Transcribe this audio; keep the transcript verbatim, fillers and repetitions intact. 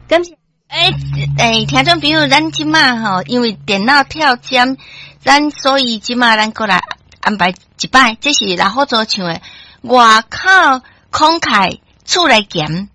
感谢。 诶诶，听众朋友，咱即马吼，因为电脑跳针，咱所以即马咱过来安排一摆，这是老好做唱的。外口慷慨，厝来咸，